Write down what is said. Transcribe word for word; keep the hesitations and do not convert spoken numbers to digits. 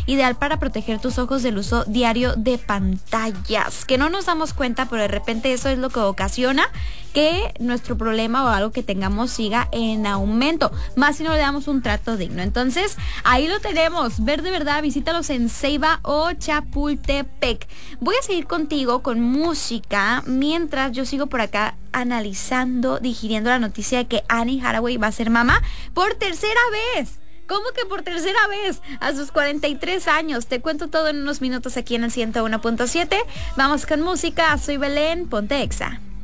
ideal para proteger tus ojos del uso diario de pantallas, que no nos damos cuenta, pero de repente eso es lo que ocasiona que nuestro problema o algo que tengamos siga en aumento, más si no le damos un trato digno. Entonces, ahí lo tenemos. Ver de verdad, visítalos en Ceiba o Chapultepec. Voy a seguir contigo con música mientras yo sigo por acá analizando, digiriendo la noticia de que Annie Hathaway va a ser mamá por tercera vez. ¿Cómo que por tercera vez? A sus cuarenta y tres años. Te cuento todo en unos minutos aquí en el ciento uno punto siete. Vamos con música. Soy Belén, ponte Exa.